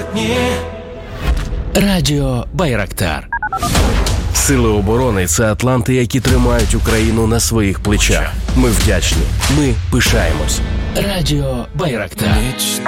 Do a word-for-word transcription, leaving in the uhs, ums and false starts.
Ні. Радіо Байрактар. Сили оборони – це атланти, які тримають Україну на своїх плечах. Ми вдячні. Ми пишаємось. Радіо Байрактар. Ніч